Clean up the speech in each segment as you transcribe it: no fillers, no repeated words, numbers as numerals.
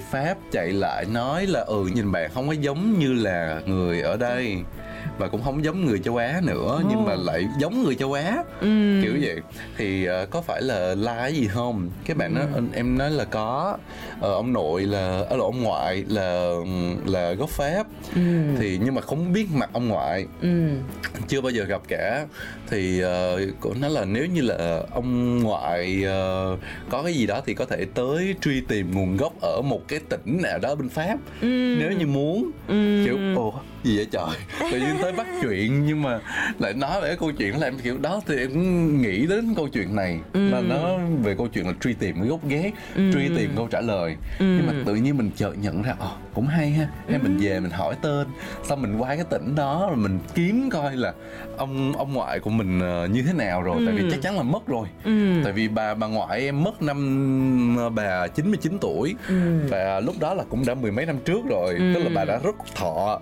Pháp chạy lại nói là nhìn bạn không có giống như là người ở đây, và cũng không giống người châu Á nữa, nhưng mà lại giống người châu Á, kiểu vậy. Thì có phải là like gì không? Cái bạn nói, em nói là có. Ông nội là ông ngoại là gốc Pháp. Thì nhưng mà không biết mặt ông ngoại, chưa bao giờ gặp cả. Thì cô nói là nếu như là ông ngoại có cái gì đó thì có thể tới truy tìm nguồn gốc ở một cái tỉnh nào đó bên Pháp, nếu như muốn. Kiểu gì vậy trời, tự nhiên tới bắt chuyện nhưng mà lại nói về cái câu chuyện là em kiểu đó, thì em cũng nghĩ đến câu chuyện này là nó về câu chuyện là truy tìm cái gốc gác, truy tìm câu trả lời. Nhưng mà tự nhiên mình chợt nhận ra cũng hay ha, hay mình về mình hỏi tên, xong mình qua cái tỉnh đó rồi mình kiếm coi là ông ngoại của mình như thế nào rồi. Tại vì chắc chắn là mất rồi. Tại vì bà ngoại em mất năm bà 99 tuổi, và lúc đó là cũng đã mười mấy năm trước rồi, tức là bà đã rất thọ.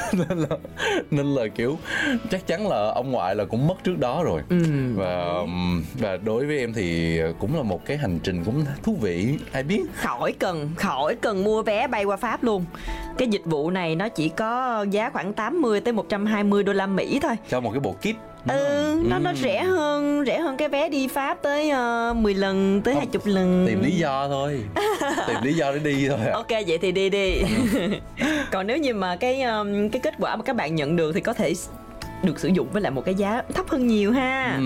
nên là kiểu chắc chắn là ông ngoại là cũng mất trước đó rồi. Và đối với em thì cũng là một cái hành trình cũng thú vị, ai biết. Khỏi cần mua vé bay qua Pháp luôn. Cái dịch vụ này nó chỉ có giá khoảng 80 tới 120 đô la Mỹ thôi cho một cái bộ kit. Nó rẻ hơn cái vé đi Pháp tới 10 lần tới 20 lần. Tìm lý do thôi. Tìm lý do để đi thôi. Ok, vậy thì đi. Còn nếu như mà cái kết quả mà các bạn nhận được thì có thể được sử dụng với lại một cái giá thấp hơn nhiều ha.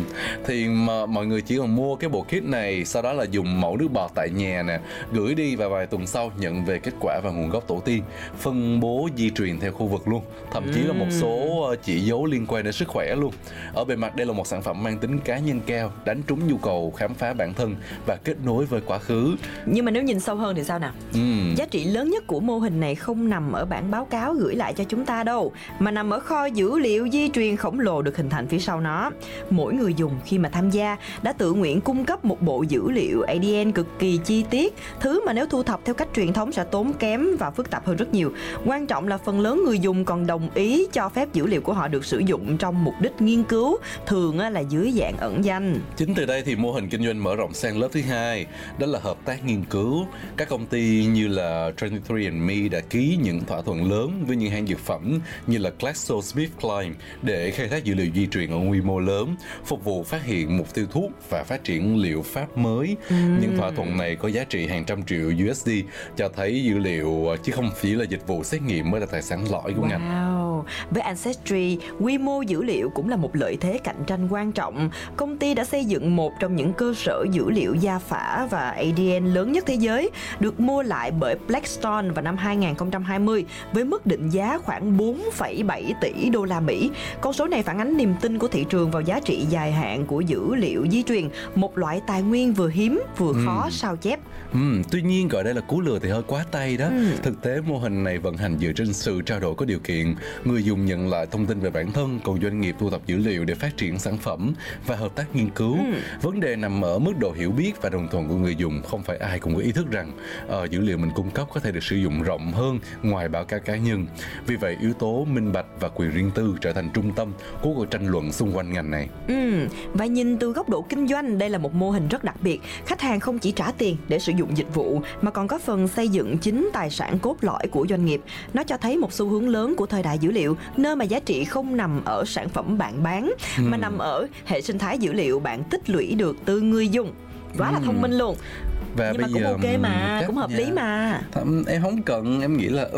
Thì mà mọi người chỉ cần mua cái bộ kit này, sau đó là dùng mẫu nước bọt tại nhà nè, gửi đi và vài tuần sau nhận về kết quả và nguồn gốc tổ tiên, phân bố di truyền theo khu vực luôn, thậm chí là một số chỉ dấu liên quan đến sức khỏe luôn. Ở bề mặt đây là một sản phẩm mang tính cá nhân cao, đánh trúng nhu cầu khám phá bản thân và kết nối với quá khứ. Nhưng mà nếu nhìn sâu hơn thì sao nào? Giá trị lớn nhất của mô hình này không nằm ở bản báo cáo gửi lại cho chúng ta đâu, mà nằm ở kho dữ liệu di truyền khổng lồ được hình thành phía sau nó. Mỗi người dùng khi mà tham gia đã tự nguyện cung cấp một bộ dữ liệu ADN cực kỳ chi tiết, thứ mà nếu thu thập theo cách truyền thống sẽ tốn kém và phức tạp hơn rất nhiều. Quan trọng là phần lớn người dùng còn đồng ý cho phép dữ liệu của họ được sử dụng trong mục đích nghiên cứu, thường là dưới dạng ẩn danh. Chính từ đây thì mô hình kinh doanh mở rộng sang lớp thứ hai, đó là hợp tác nghiên cứu. Các công ty như là 23andMe đã ký những thỏa thuận lớn với những hãng dược phẩm như là GlaxoSmithKline để khai thác dữ liệu di truyền ở quy mô lớn, phục vụ phát hiện mục tiêu thuốc và phát triển liệu pháp mới. Những thỏa thuận này có giá trị hàng trăm triệu USD, cho thấy dữ liệu chứ không chỉ là dịch vụ xét nghiệm mới là tài sản lõi của ngành. Với Ancestry, quy mô dữ liệu cũng là một lợi thế cạnh tranh quan trọng. Công ty đã xây dựng một trong những cơ sở dữ liệu gia phả và ADN lớn nhất thế giới, được mua lại bởi Blackstone vào năm 2020 với mức định giá khoảng 4,7 tỷ đô la Mỹ. Con số này phản ánh niềm tin của thị trường vào giá trị dài hạn của dữ liệu di truyền, một loại tài nguyên vừa hiếm vừa khó sao chép. Tuy nhiên gọi đây là cú lừa thì hơi quá tay đó. Thực tế mô hình này vận hành dựa trên sự trao đổi có điều kiện. Người dùng nhận lại thông tin về bản thân, còn doanh nghiệp thu thập dữ liệu để phát triển sản phẩm và hợp tác nghiên cứu. Vấn đề nằm ở mức độ hiểu biết và đồng thuận của người dùng. Không phải ai cũng có ý thức rằng dữ liệu mình cung cấp có thể được sử dụng rộng hơn ngoài báo cáo cá nhân. Vì vậy yếu tố minh bạch và quyền riêng tư trở thành trung tâm của cuộc tranh luận xung quanh ngành này. Và nhìn từ góc độ kinh doanh, đây là một mô hình rất đặc biệt. Khách hàng không chỉ trả tiền để sử dụng dịch vụ mà còn có phần xây dựng chính tài sản cốt lõi của doanh nghiệp. Nó cho thấy một xu hướng lớn của thời đại dữ liệu, nơi mà giá trị không nằm ở sản phẩm bạn bán mà nằm ở hệ sinh thái dữ liệu bạn tích lũy được từ người dùng. Quá là thông minh luôn. Và nhưng bây mà cũng giờ ok mà, cũng hợp lý mà. Em không cần, em nghĩ là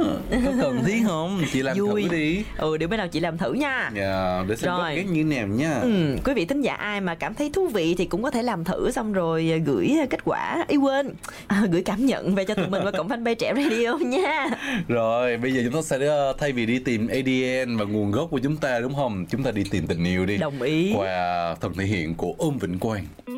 có cần thiết không? Chị làm Vui. thử đi. Để bữa nào chị làm thử nha. Để xem có cái như nào nha. Quý vị thính giả ai mà cảm thấy thú vị thì cũng có thể làm thử, xong rồi gửi kết quả. Gửi cảm nhận về cho tụi mình qua cổng fanpage Trẻ Radio nha. Rồi bây giờ chúng ta sẽ thay vì đi tìm ADN và nguồn gốc của chúng ta, đúng không? Chúng ta đi tìm tình yêu đi. Đồng ý. Qua thần thể hiện của Ôm Vĩnh Quang.